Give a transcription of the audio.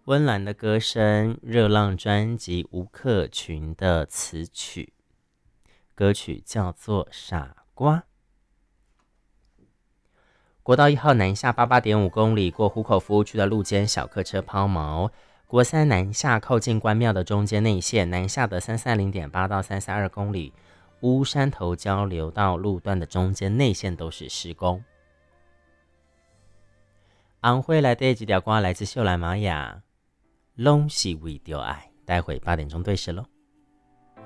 温岚的歌声，热浪专辑吴克群的词曲，歌曲叫做《傻瓜》。国道1号南下88.5公里，过湖口服务区的路肩小客车抛锚。国三南下靠近关庙的中间内线，南下的330.8到332公里，乌山头交流道路段的中间内线都是施工。安徽来的几条歌来自秀兰玛雅，拢是为着爱。待会8点钟对时喽。